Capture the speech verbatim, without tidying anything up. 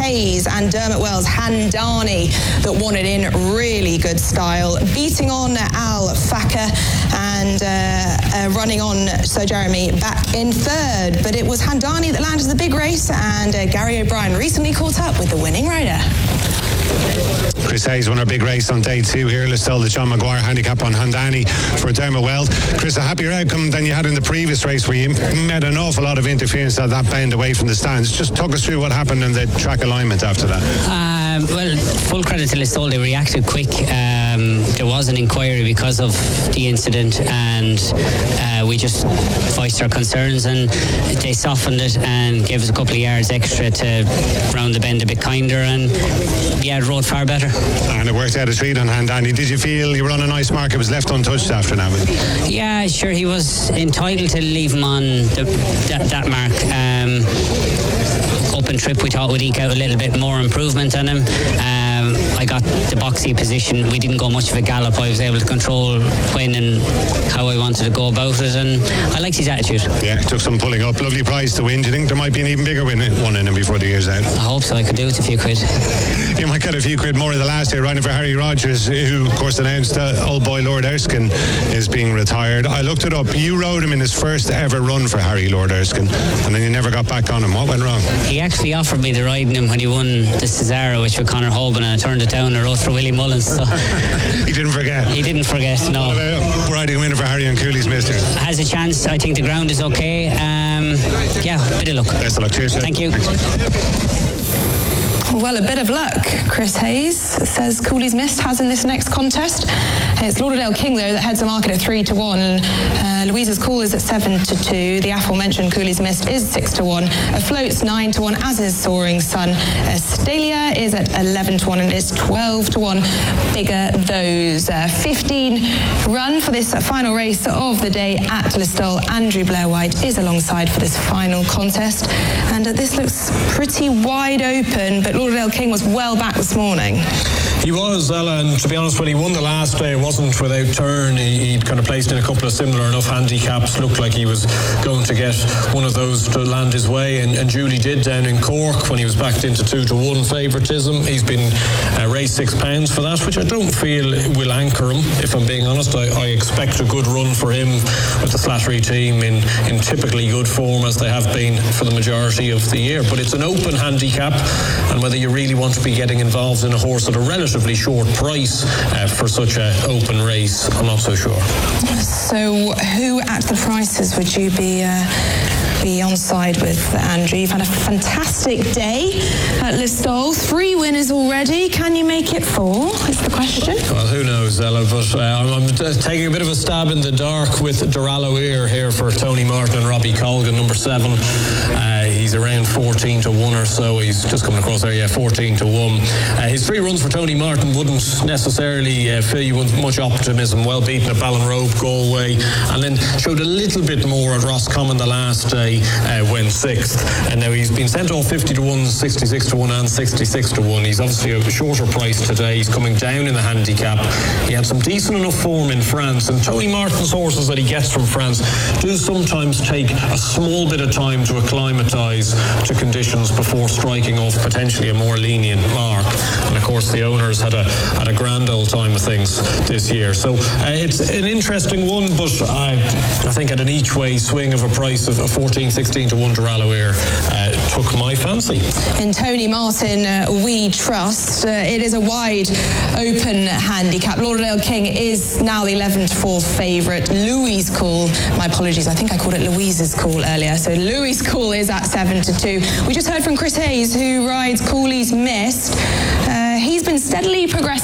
Hayes and Dermot Wells' Handani that won it in really good style, beating on Al Fakir and uh, uh, running on Sir Jeremy back in third. But it was Handani that landed the big race, and uh, Gary O'Brien recently caught up with the winning rider. Chris Hayes won our big race on day two here. Let's tell the John Maguire handicap on Handani for Dermot Wells. Chris, a happier outcome than you had in the previous race where you met an awful lot of interference at that bend away from the stands. Just talk us through what happened in the track alignment after that. Um, well, full credit to Listowel, they reacted quick. Um, there was an inquiry because of the incident, and uh, we just voiced our concerns, and they softened it and gave us a couple of yards extra to round the bend a bit kinder, and yeah, it rode far better. And it worked out a treat on Handani. Did you feel you were on a nice mark? It was left untouched after that. Yeah, sure, he was entitled to leave him on the, that, that mark. Um, open trip, we thought would eke out a little bit more improvement on him. Um, I got the boxy position. We didn't go much of a gallop. I was able to control when and how I wanted to go about it, and I liked his attitude. Yeah, it took some pulling up. Lovely prize to win. Do you think there might be an even bigger win, one in him before the year's out? I hope so. I could do it a few quid. You might get a few quid more in the last year, riding for Harry Rogers, who of course announced uh, old boy Lord Erskine is being retired. I looked it up. You rode him in his first ever run for Harry Lord Erskine, and then you never got back on him. What went wrong? He actually offered me the riding him when he won the Cesaro, which with Conor Hoban, and I turned it down and rode for Willie Mullins. So he didn't forget. He didn't forget. No. What about riding a winner for Harry and Cooley's Mister? Has a chance. I think the ground is okay. Um, yeah, bit of luck. Best of luck. Cheers. Thank you. Well, a bit of luck, Chris Hayes says Cooley's Mist has in this next contest. It's Lauderdale King, though, that heads the market at three to one. Uh, Louisa's Call is at seven to two. The aforementioned Cooley's Mist is six to one. Afloat's nine to one, as is Soaring Sun. Estalia is at eleven to one and is twelve to one. Bigger those. Uh, fifteen run for this final race of the day at Listowel. Andrew Blair White is alongside for this final contest. And uh, this looks pretty wide open, but Lauderdale King was well back this morning. He was, Ella, and to be honest, when he won the last day, it wasn't without turn. He, he'd kind of placed in a couple of similar enough handicaps. Looked like he was going to get one of those to land his way, and, and Julie did down in Cork when he was backed into two to one favouritism. He's been uh, raised six pounds for that, which I don't feel will anchor him, if I'm being honest. I, I expect a good run for him with the Slattery team in, in typically good form, as they have been for the majority of the year. But it's an open handicap, and whether you really want to be getting involved in a horse at a relatively short price uh, for such an open race, I'm not so sure. So who at the prices would you be uh, be on side with, Andrew? You've had a fantastic day at Listowel. Three winners already. Can you make it four, is the question? Well, who knows, Ella, but uh, I'm, I'm taking a bit of a stab in the dark with Durallo Ear here for Tony Martin and Robbie Colgan, number seven. Uh, he's around fourteen to one or so. He's just coming across there, yeah, fourteen to one. Uh, his three runs for Tony Martin wouldn't necessarily uh, fill you with much optimism. Well beaten at Ballinrobe, Galway, and then showed a little bit more at Roscommon the last day, uh, went sixth. And now he's been sent off fifty to one, sixty-six to one and sixty-six to one. He's obviously a shorter price today. He's coming down in the handicap. He had some decent enough form in France, and Tony Martin's horses that he gets from France do sometimes take a small bit of time to acclimatise to conditions before striking off potentially a more lenient mark. And of course the owners had a had a grand old time of things this year. So uh, it's an interesting one, but I, I think at an each way swing of a price of fourteen, sixteen to one Durallo Ear uh, took my fancy. In Tony Martin, uh, we trust. Uh, it is a wide open handicap. Lauderdale King is now the eleven to four favourite. Louis' Call, my apologies, I think I called it Louise's Call earlier. So Louis' Call is at seven to two. We just heard from Chris Hayes, who rides Cooley's Mist. Uh, he's been steadily progressing